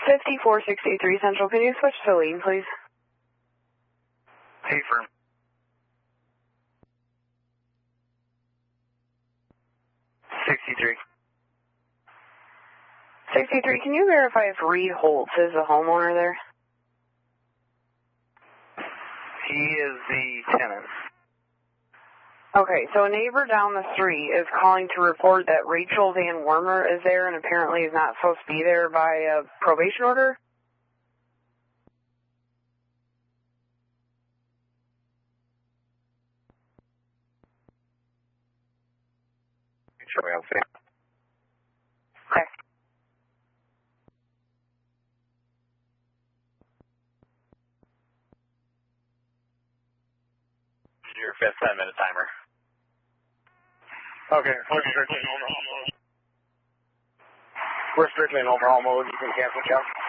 5463 Central, can you switch to lead, please? Hey, firm. 63. 63, can you verify if Reed Holtz is the homeowner there? He is the tenant. Okay, so a neighbor down the street is calling to report that Rachel Van Wormer is there and apparently is not supposed to be there by a probation order. Show me on scene. Okay. Your fifth 10-minute timer. Okay, we're strictly in overhaul mode. You can cancel, Cal.